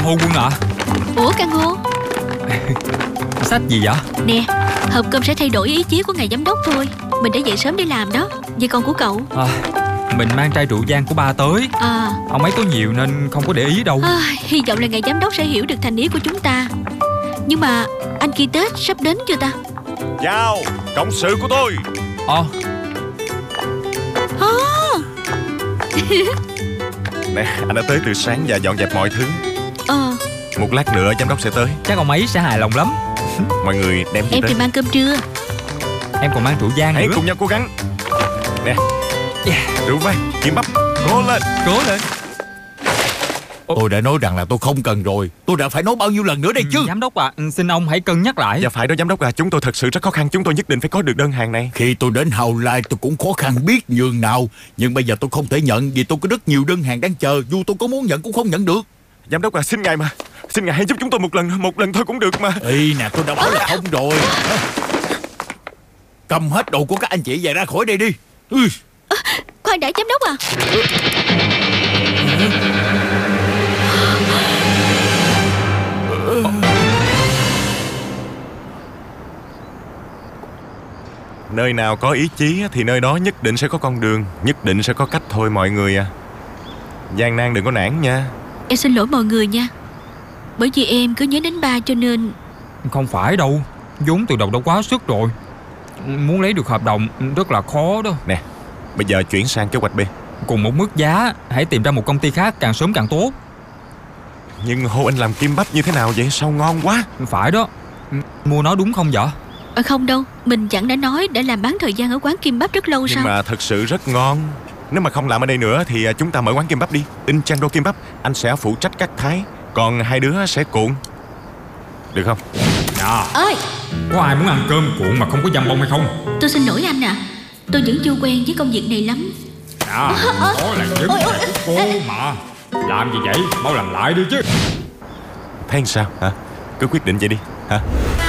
Hô Quân ạ. Ủa Căn Hô? Sách gì vậy? Nè, hộp cơm sẽ thay đổi ý chí của ngài giám đốc thôi. Mình đã dậy sớm để làm đó. Vậy còn của cậu? Mình mang chai rượu vang của ba tới. Ông ấy có nhiều nên không có để ý đâu. Hy vọng là ngài giám đốc sẽ hiểu được thành ý của chúng ta. Nhưng mà anh Ki Tết sắp đến chưa ta? Chào, cộng sự của tôi. Nè, anh đã tới từ sáng và dọn dẹp mọi thứ. Một lát nữa giám đốc sẽ tới. Chắc ông ấy sẽ hài lòng lắm. Mọi người đem gì Em tới? thì mang cơm trưa. Em còn mang rượu vang nữa. Hãy cùng nhau cố gắng. Nè, rượu vang, kim bắp, cố lên. Cố lên. Tôi đã nói rằng là tôi không cần rồi. Tôi đã phải nói bao nhiêu lần nữa đây chứ? Giám đốc ạ, xin ông hãy cân nhắc lại. Dạ phải đó giám đốc à, chúng tôi thật sự rất khó khăn. Chúng tôi nhất định phải có được đơn hàng này. Khi tôi đến Hào Lai tôi cũng khó khăn biết nhường nào. Nhưng bây giờ tôi không thể nhận vì tôi có rất nhiều đơn hàng đang chờ. Dù tôi có muốn nhận cũng không nhận được. Giám đốc à, xin ngài mà. Xin ngài hãy giúp chúng tôi một lần thôi cũng được mà. Ê nè, tôi đã bảo là không rồi. Cầm hết đồ của các anh chị về ra khỏi đây đi. Khoan đã giám đốc à. Nơi nào có ý chí thì nơi đó nhất định sẽ có con đường. Nhất định sẽ có cách thôi mọi người à. Gian nan đừng có nản nha. Em xin lỗi mọi người nha. Bởi vì em cứ nhớ đến ba cho nên. Không phải đâu, vốn từ đầu đã quá sức rồi. Muốn lấy được hợp đồng rất là khó đó. Nè, bây giờ chuyển sang kế hoạch B. Cùng một mức giá, hãy tìm ra một công ty khác càng sớm càng tốt. Nhưng Hồ Anh làm kim bắp như thế nào vậy? Sao ngon quá. Phải đó. Mua nó đúng không vậy? Không đâu, mình chẳng đã nói đã làm bán thời gian ở quán kim bắp rất lâu sao? Nhưng mà thật sự rất ngon. Nếu mà không làm ở đây nữa thì chúng ta mở quán kim bắp đi. In Chandro kim bắp. Anh sẽ phụ trách cắt thái, còn hai đứa sẽ cuộn. Được không? Ơi, Có ai muốn ăn cơm cuộn mà không có dăm bông hay không? tôi xin lỗi anh ạ. Tôi vẫn chưa quen với công việc này lắm. Đó là vấn đề của cô mà. Làm gì vậy? Mau làm lại đi chứ. Thấy sao hả? Cứ quyết định vậy đi hả?